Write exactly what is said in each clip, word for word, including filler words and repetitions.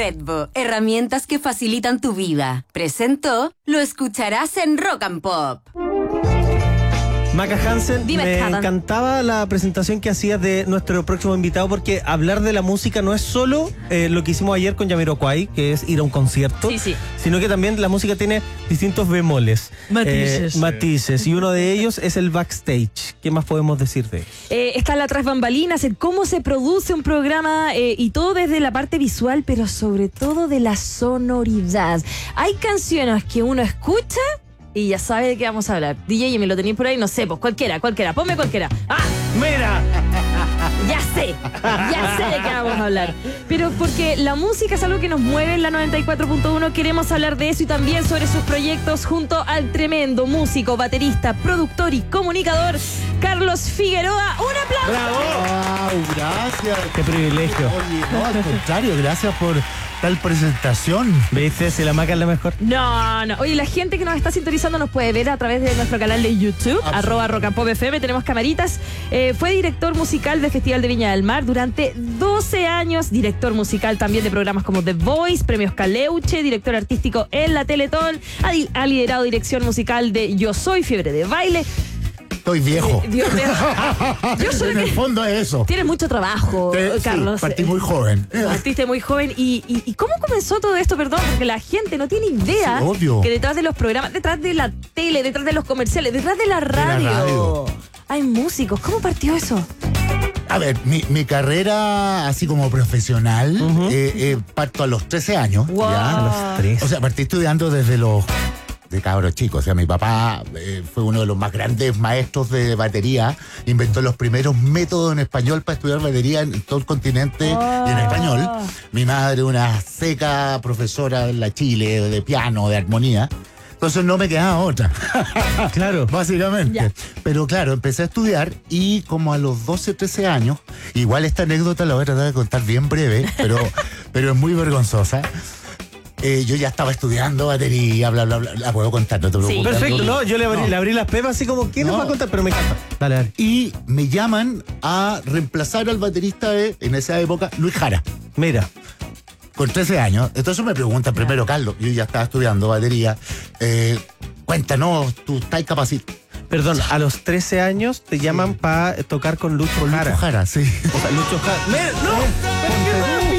Redbo, herramientas que facilitan tu vida. Presentó, lo escucharás en Rock and Pop. Maca Hansen, Dime, me Adam. encantaba la presentación que hacías de nuestro próximo invitado, porque hablar de la música no es solo eh, lo que hicimos ayer con Jamiroquai, que es ir a un concierto, Sí, sí. sino que también la música tiene distintos bemoles, Matices. eh, matices, y uno de ellos es el backstage. ¿Qué más podemos decir de él? Eh, está la tras bambalinas, en cómo se produce un programa eh, y todo desde la parte visual, pero sobre todo de la sonoridad. Hay canciones que uno escucha y ya sabe de qué vamos a hablar. D J, ¿me lo tenéis por ahí? No sé, pues cualquiera, cualquiera. Ponme cualquiera. ¡Ah! ¡Mira! Ya sé, ya sé de qué vamos a hablar. Pero porque la música es algo que nos mueve en la noventa y cuatro punto uno, queremos hablar de eso y también sobre sus proyectos junto al tremendo músico, baterista, productor y comunicador Carlos Figueroa. ¡Un aplauso! ¡Bravo! Wow, gracias. ¡Qué privilegio! Oye, no, al contrario, gracias por tal presentación. ¿Viste? Si la Maca es la mejor. No, no. Oye, la gente que nos está sintonizando nos puede ver a través de nuestro canal de YouTube, arroba Rock and Pop F M. Tenemos camaritas. Eh, fue director musical del Festival de Viña del Mar durante doce años. Director musical también de programas como The Voice, Premios Caleuche, director artístico en la Teletón. Ha, di- ha liderado dirección musical de Yo Soy, Fiebre de Baile. Estoy viejo. Eh, Dios mío. Yo soy En el que- fondo es eso. Tienes mucho trabajo, Te- sí, Carlos. partí muy joven. Partiste muy joven. ¿Y, y, y cómo comenzó todo esto? Perdón, porque la gente no tiene idea Sí, obvio. que detrás de los programas, detrás de la tele, detrás de los comerciales, detrás de la radio, radio. hay músicos. ¿Cómo partió eso? A ver, mi, mi carrera así como profesional, eh, eh, parto a los trece años. Wow. ¿ya? A los tres. O sea, partí estudiando desde los de cabros chicos. O sea, mi papá eh, fue uno de los más grandes maestros de batería. Inventó los primeros métodos en español para estudiar batería en todo el continente y en español. Mi madre, una seca profesora en la Chile de piano, de armonía. Entonces no me quedaba otra. Claro. Básicamente. Ya. Pero claro, empecé a estudiar y como a los doce, trece años, igual esta anécdota la voy a tratar de contar bien breve, pero, pero es muy vergonzosa. Eh, yo ya estaba estudiando batería, bla, bla, bla. La puedo contar, no te preocupes. Perfecto, no, yo le abrí, No. le abrí las pepas así como, ¿quién nos No. va a contar? Pero me encanta. Dale, dale. Y me llaman a reemplazar al baterista de, en esa época, Luis Jara, Mira. con trece años. Entonces me preguntan primero, Carlos, yo ya estaba estudiando batería, eh, cuéntanos, tú estás capacitado. Perdón, a los trece años te llaman para tocar con Lucho Con Jara. Lucho Jara, sí. O sea, Lucho Jara. ¡Mira! ¡No! ¡Pero qué rápido!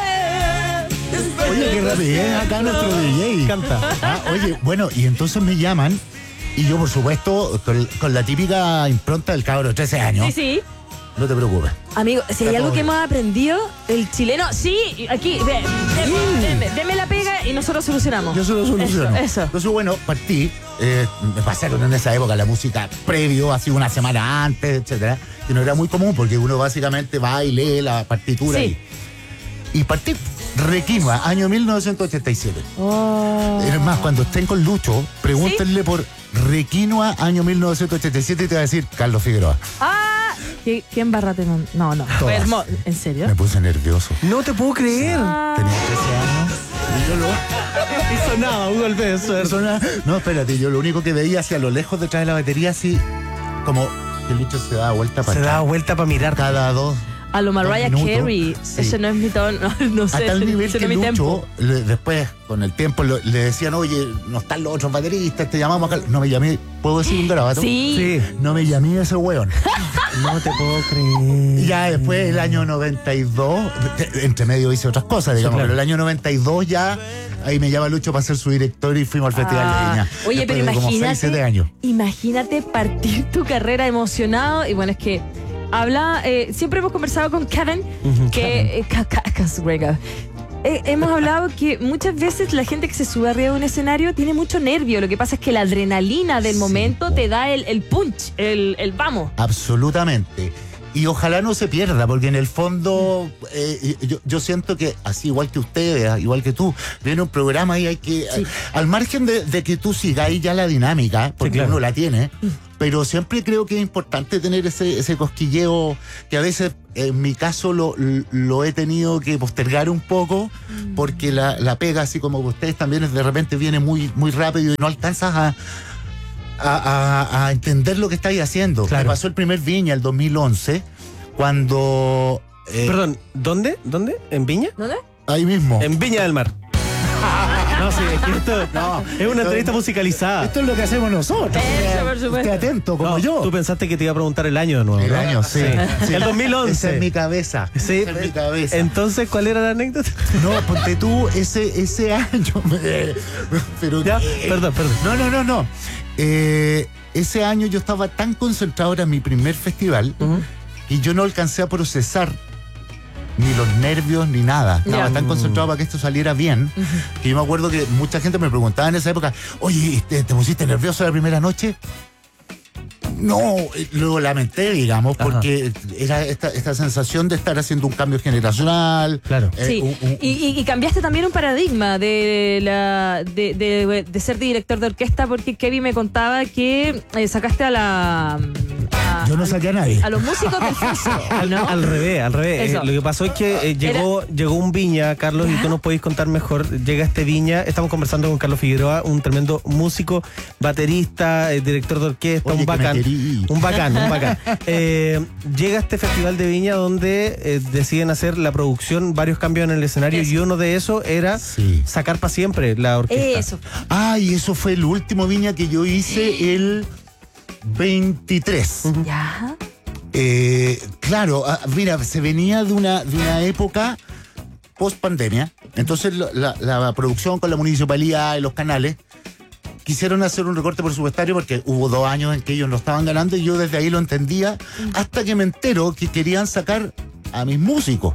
Oye, qué rapidez acá nuestro D J. Canta. Ah, oye, bueno, y entonces me llaman y yo, por supuesto, con, con la típica impronta del cabro de trece años. Sí, sí. No te preocupes. Amigo, si hay Está algo todo que bien. hemos aprendido, el chileno, sí, aquí, ve, deme, deme, deme la pega y nosotros solucionamos. Yo se lo soluciono. Eso, eso. Entonces, bueno, partí. Eh, me pasaron en esa época la música previo, así una semana antes, etcétera, que no era muy común porque uno básicamente va y lee la partitura. Sí. Y, y partí Requinoa, año mil novecientos ochenta y siete. Oh. Es más, cuando estén con Lucho, pregúntenle por Requinoa, año mil novecientos ochenta y siete, y te va a decir Carlos Figueroa. ¡Ah! ¿Qué, ¿Qué embarrate? No, no. no. Fue Todas. hermo- ¿En serio? Me puse nervioso. No te puedo creer. Tenía trece años y yo lo... Y sonaba un golpe de suerte. Persona- No, espérate, yo lo único que veía hacia lo lejos detrás de la batería, así como que Lucho se daba vuelta para Se acá. daba vuelta para mirar. Cada dos. A lo Mariah Dos minutos. Carey. Sí. Ese no es mi tono, no, no sé. A tal ese- nivel ese que no es mi Lucho, tempo. le- después, con el tiempo, lo- le decían, oye, no están los otros bateristas, te llamamos acá. No me llamé, ¿puedo decir un garabato? Sí. Sí. No me llamé ese weón. No te puedo creer. Y ya después, el año noventa y dos, te- entre medio hice otras cosas, digamos, claro. pero el año noventa y dos ya, ahí me llama Lucho para ser su director y fuimos al Festival Ah. de Viña. Oye, Después pero de como imagínate, seis, siete años. imagínate partir tu carrera emocionado. Y bueno, es que habla, eh, siempre hemos conversado con Kevin, Ujú, que eh, ca- ca- Casrega. Eh, hemos hablado que muchas veces la gente que se sube arriba de un escenario tiene mucho nervio. Lo que pasa es que la adrenalina del Sí, momento po. te da el, el punch, el, el vamos. Absolutamente. Y ojalá no se pierda, porque en el fondo eh, yo, yo siento que, así igual que ustedes, igual que tú, viene un programa y hay que, Sí. al margen de, de que tú sigáis ya la dinámica, porque claro. uno la tiene, pero siempre creo que es importante tener ese, ese cosquilleo que a veces, en mi caso, lo, lo he tenido que postergar un poco, porque la, la pega, así como ustedes también, de repente viene muy, muy rápido y no alcanzas a... A, a- a entender lo que estáis haciendo. Claro. Me pasó el primer Viña, el dos mil once, cuando... eh, Perdón, ¿dónde? ¿Dónde? ¿En Viña? ¿Dónde? Ahí mismo. En Viña del Mar. No, sí, es que esto No, es una esto- entrevista musicalizada. Esto es lo que hacemos nosotros. Eso, por supuesto. Esté atento, como No, yo. Tú pensaste que te iba a preguntar el año de nuevo, El ¿no? año, sí. Sí. El dos mil once. Esa es mi cabeza. Sí. Esa es mi cabeza. Entonces, ¿cuál era la anécdota? No, ponte tú ese, ese año. Pero, Ya, eh, perdón, perdón. No, no, no, no. Eh, ese año yo estaba tan concentrado, era mi primer festival, y yo no alcancé a procesar ni los nervios ni nada. Estaba Ya. tan concentrado para que esto saliera bien, que yo me acuerdo que mucha gente me preguntaba en esa época, oye, ¿te, te pusiste nervioso la primera noche? No, eh, lo lamenté, digamos, Ajá. porque era esta, esta sensación de estar haciendo un cambio generacional. Claro. eh, Sí, un- un- y, y- y cambiaste también un paradigma de la de, de- de ser director de orquesta, porque Kevin me contaba que eh, sacaste a la a, Yo no saqué a nadie. a los músicos del foso, ¿no? Al revés, al revés. Eso. Eh, lo que pasó es que eh, llegó, llegó un Viña, Carlos, y tú nos podéis contar mejor. Llega este Viña, estamos conversando con Carlos Figueroa, un tremendo músico, baterista, eh, director de orquesta, Oye, un que me bacán. querí. Un bacán, un bacán. Eh, llega este festival de Viña donde eh, deciden hacer la producción, varios cambios en el escenario, Eso. y uno de esos era Sí. sacar para siempre la orquesta. Eso. Ah, y eso fue el último Viña que yo hice el veintitrés. Ya. Eh, claro, ah, mira, se venía de una, de una época post pandemia. Entonces lo- la, la producción con la municipalidad y los canales quisieron hacer un recorte presupuestario porque hubo dos años en que ellos no estaban ganando y yo desde ahí lo entendía hasta que me entero que querían sacar a mis músicos.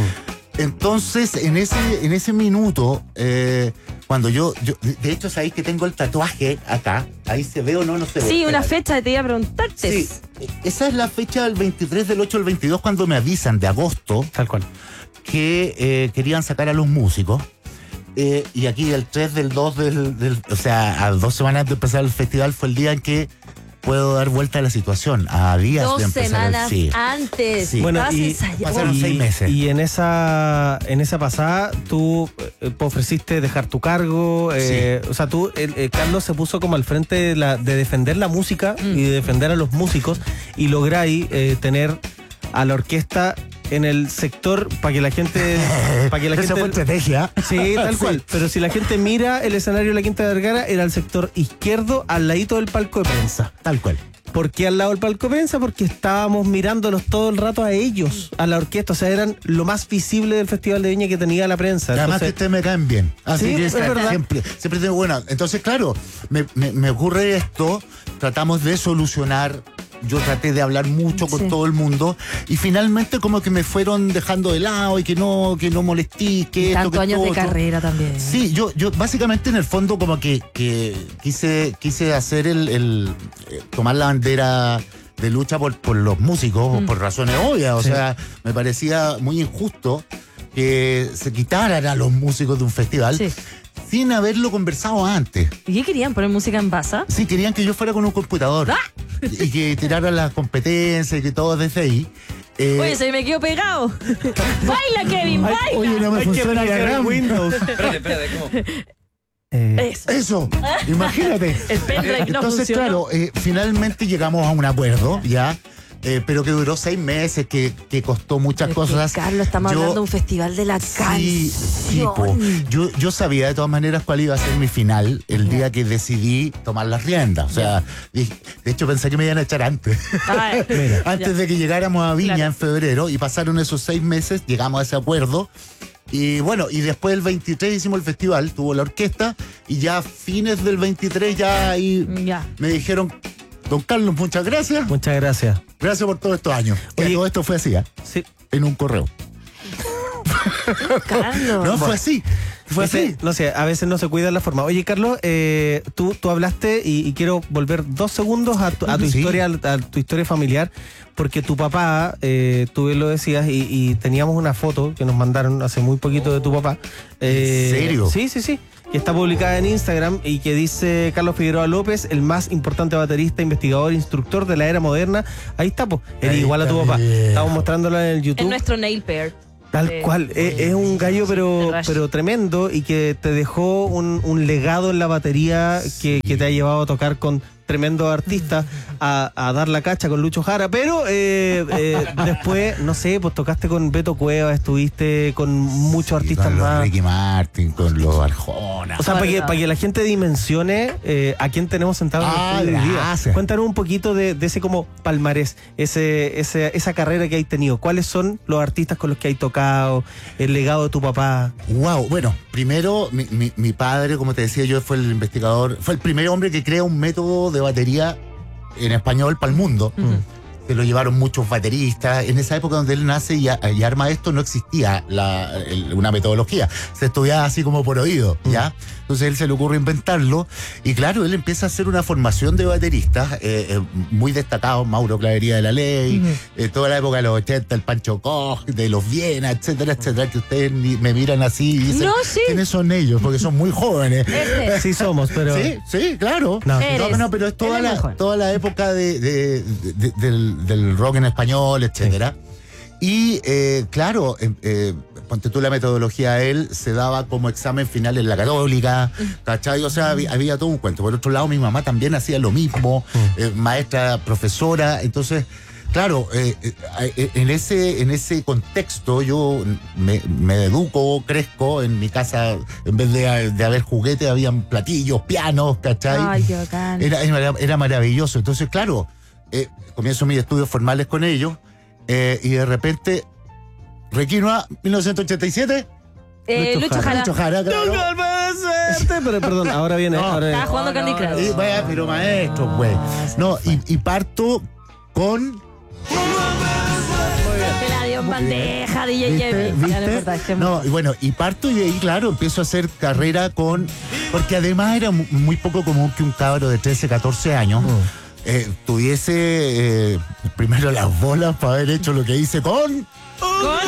Entonces, en ese, en ese minuto, eh, cuando yo, yo, de de hecho, sabéis que tengo el tatuaje acá, ahí se ve o no, no se ve. Sí, una Espérate. fecha te iba a preguntarte. Sí, esa es la fecha del veintitrés del ocho al veintidós cuando me avisan de agosto Tal cual. que eh, querían sacar a los músicos. Eh, y aquí el tres del dos del, del... O sea, a dos semanas de empezar el festival fue el día en que puedo dar vuelta a la situación. A días Dos de empezar semanas el... Sí. antes. Sí. Bueno, Estabas y, ensayando. pasaron y- seis meses. y en esa en esa pasada tú eh, ofreciste dejar tu cargo, eh, o sea, tú, el- el Carlos se puso como al frente de, la, de defender la música Mm. y de defender a los músicos, y lográis eh, tener a la orquesta en el sector para que la gente para que la Esa fue gente estrategia. sí, tal Sí. cual, pero si la gente mira el escenario de la Quinta de Vergara, era el sector izquierdo al ladito del palco de prensa. Tal cual. ¿Por qué al lado del palco de prensa? Porque estábamos mirándolos todo el rato a ellos, a la orquesta. O sea, eran lo más visible del Festival de Viña que tenía la prensa. Además Entonces, que ustedes me caen bien. Así Sí, que es verdad. siempre, siempre tengo buena. Entonces, claro, me, me- me ocurre esto, tratamos de solucionar. Yo traté de hablar mucho con Sí. todo el mundo y finalmente como que me fueron dejando de lado y que no, que no molestí, que esto, Tantos que años de esto, otro. carrera también. Sí, yo, yo básicamente en el fondo como que, que quise, quise hacer el, el eh, tomar la bandera de lucha por, por los músicos, Mm. por razones obvias. O Sí. sea, me parecía muy injusto que se quitaran a los músicos de un festival Sí. sin haberlo conversado antes. ¿Y qué querían? ¿Poner música en basa? Sí, querían que yo fuera con un computador ¡Ah! y que tirara las competencias y que todo desde ahí. Eh, Oye, se me quedó pegado. ¡Baila, Kevin! ay, ¡Baila! oye, no me hay que funciona bloquear diagrama. Windows. Espérate, espérate, ¿cómo? Eh, Eso. Eso, imagínate. El pendrive no Entonces, funcionó. claro, eh, finalmente llegamos a un acuerdo, ya, eh, pero que duró seis meses, que, que costó muchas Pero es que, cosas. Carlos, estamos Yo- hablando de un festival de la Sí, sí, canción. po. yo, yo sabía de todas maneras cuál iba a ser mi final el Ya. día que decidí tomar las riendas. O sea, dije- de hecho pensé que me iban a echar antes. Ah, Mira. Antes de que llegáramos a Viña Claro. en febrero, y pasaron esos seis meses, llegamos a ese acuerdo. Y bueno, y después del veintitrés hicimos el festival, tuvo la orquesta, y ya a fines del veintitrés ya ahí Ya. me dijeron, don Carlos, muchas gracias. muchas gracias. Gracias por todos estos años. Que Oye. todo esto fue así, ¿eh? Sí. En un correo. Carlos. No, fue así. Fue Ese- así. No sé, a veces no se cuida la forma. Oye, Carlos, eh, tú, tú hablaste y, y quiero volver dos segundos a tu, a tu Sí. historia, a tu historia familiar, porque tu papá, eh, tú bien lo decías, y, y teníamos una foto que nos mandaron hace muy poquito de tu papá. Eh, ¿En serio? Sí, sí, sí. Que está publicada en Instagram y que dice Carlos Figueroa López, el más importante baterista, investigador, instructor de la era moderna. Ahí está, pues. Eres Ahí igual a tu está, papá. bien. Estamos mostrándola en el Es YouTube. nuestro nail pair. Tal de- cual, de- es, es un gallo pero, de Rush. pero tremendo, y que te dejó un, un legado en la batería que, que te ha llevado a tocar con tremendo artista, a, a dar la cacha con Lucho Jara, pero eh, eh, después, no sé, pues tocaste con Beto Cuevas, estuviste con muchos artistas con más. Los Ricky Martin, con los Arjona. O sea, para que, para que la gente dimensione eh, a quién tenemos sentado Ah, en el estudio hoy día. gracias. Cuéntanos un poquito de, de ese como palmarés, ese, ese, esa carrera que hay tenido. ¿Cuáles son los artistas con los que hay tocado? El legado de tu papá. Wow, bueno, primero mi, mi, mi padre, como te decía yo, fue el investigador, fue el primer hombre que crea un método de batería en español para el mundo. Mm. Se lo llevaron muchos bateristas. En esa época donde él nace y, y arma esto no existía la, el, una metodología. Se estudiaba así como por oído, ¿ya? Entonces él se le ocurre inventarlo y claro, él empieza a hacer una formación de bateristas eh, eh, muy destacados, Mauro Clavería de la Ley, uh-huh. eh, toda la época de los ochenta, el Pancho Koch, de los Viena, etcétera, etcétera, que ustedes ni, me miran así y dicen, no, sí. ¿quiénes son ellos? Porque son muy jóvenes. Este. Sí somos, pero... Sí, sí, claro. No, no, no, pero es toda la, toda la época de, de, de, de, del, del rock en español, etcétera. Sí. Y eh, claro, eh, eh, ponte tú la metodología a él, se daba como examen final en la Católica, ¿cachai? O sea, había, había todo un cuento. Por otro lado, mi mamá también hacía lo mismo, eh, maestra, profesora. Entonces, claro, eh, eh, en, ese, en ese contexto yo me, me educo, crezco. En mi casa, en vez de, de haber juguetes, habían platillos, pianos, ¿cachai? Ay, qué bacán. Era, era, era maravilloso. Entonces, claro, eh, comienzo mis estudios formales con ellos. Eh, y de repente, Requinoa, mil novecientos ochenta y siete. Eh, Lucho, Lucho Jara. Lucho Jara, claro. Pero perdón, ahora viene. No, ahora viene. Estaba jugando Candy Crush. Y vaya, pero maestro, pues. No, y, y parto con. Te la dio en bandeja, D J ¿Viste? Kevin. Ya no ¿Viste? importa, es que- No, y bueno, y parto y de ahí, claro, empiezo a hacer carrera con. Porque además era mu- muy poco común que un cabro de trece, catorce años. Eh, tuviese eh, primero las bolas para haber hecho lo que hice con. Con, con.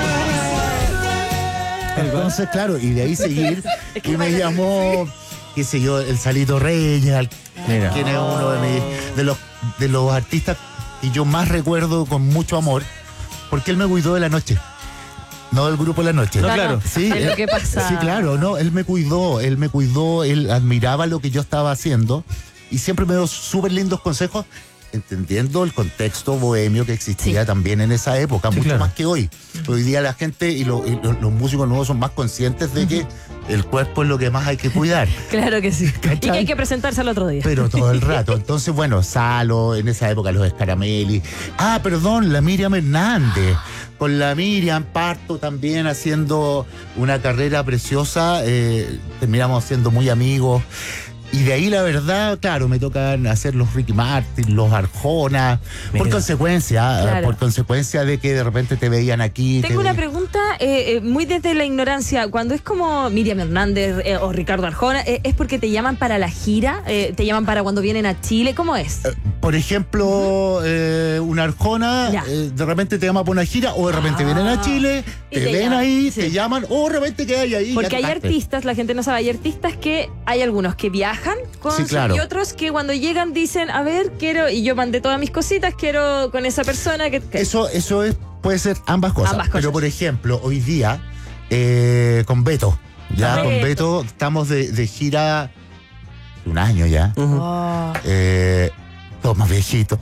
Entonces, claro, y de ahí seguir. Y me llamó, qué sé yo, el Salito Reyes, al- Mira. quien es uno de, mis, de, los, de los artistas que yo más recuerdo con mucho amor, porque él me cuidó de la noche. No del grupo de la noche. No, claro. Sí, de lo que pasaba. sí, claro, no, él me cuidó, él me cuidó, él admiraba lo que yo estaba haciendo y siempre me dio súper lindos consejos, entendiendo el contexto bohemio que existía Sí. también en esa época, Sí, mucho claro. más que hoy. Hoy día la gente y, lo- y lo- los músicos nuevos son más conscientes de que el cuerpo es lo que más hay que cuidar. Claro que sí. Y ¿Cachai? que hay que presentarse al otro día. Pero todo el rato. Entonces, bueno, Salo, en esa época los Escaramelli. Ah, perdón, la Miriam Hernández. Con la Miriam parto también haciendo una carrera preciosa. Eh, terminamos siendo muy amigos. Y de ahí, la verdad, claro, me tocan hacer los Ricky Martin, los Arjona. Por Mira. consecuencia, Claro. por consecuencia de que de repente te veían aquí. Tengo te una ve- pregunta eh, eh, muy desde la ignorancia. Cuando es como Miriam Hernández eh, o Ricardo Arjona, eh, ¿es porque te llaman para la gira? Eh, ¿Te llaman para cuando vienen a Chile? ¿Cómo es? Por ejemplo, eh, una Arjona, Ya. eh, de repente te llama por una gira, o de repente Ah. vienen a Chile, Y te, te ven llaman, ahí, sí. te llaman, o de repente que hay ahí. Porque ya hay tocaste. artistas, la gente no sabe, hay artistas que hay algunos que viajan con Sí, su- claro. y otros que cuando llegan dicen, a ver, quiero, y yo mandé todas mis cositas, quiero con esa persona que... que- Eso, eso es, puede ser ambas cosas. Ambas cosas. Pero, por ejemplo, hoy día, eh, con Beto, ya Ah, con Beto. Beto estamos de, de gira un año ya. Ujú. Oh. Eh, todos más viejitos.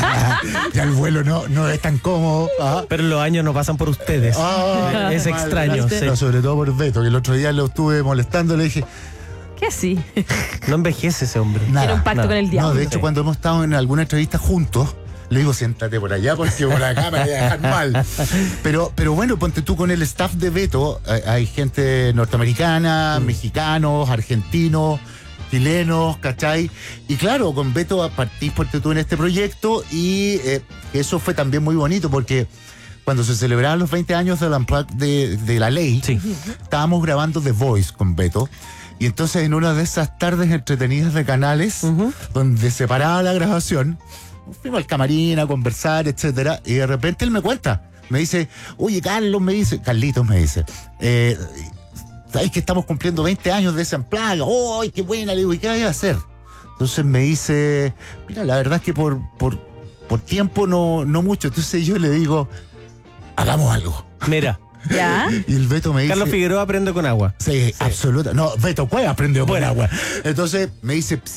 Ya el vuelo no, no es tan cómodo. ¿ah? Pero los años no pasan por ustedes. Ah, Es madre, extraño, ¿viste? sí. No, sobre todo por Beto, que el otro día lo estuve molestando, le dije, ¿Qué así? No envejece ese hombre. nada. Era un pacto nada. con el diablo. No, de hecho, Sí. cuando hemos estado en alguna entrevista juntos, le digo, siéntate por allá porque por acá me voy a dejar mal. Pero, pero bueno, ponte tú con el staff de Beto, eh, hay gente norteamericana, mexicanos, argentinos, chilenos, ¿cachai? Y claro, con Beto partís, ponte tú en este proyecto y eh, eso fue también muy bonito porque cuando se celebraban los veinte años del Unplugged de, de La Ley, Sí. estábamos grabando The Voice con Beto. Y entonces en una de esas tardes entretenidas de canales, Ujú. donde se paraba la grabación, fuimos al camarín a conversar, etcétera, y de repente él me cuenta, me dice, oye, Carlos, me dice, Carlitos me dice, eh, ¿sabes que estamos cumpliendo veinte años de ese Unplugged? ¡Ay, qué buena! Le digo, ¿y qué hay a hacer? Entonces me dice, mira, la verdad es que por, por, por tiempo no, no mucho. Entonces yo le digo, hagamos algo. Mira, ¿Ya? Y el Beto me dice... Carlos Figueroa aprende con agua. Sí, absoluta. No, Beto Cueva aprendió por agua. Entonces me dice,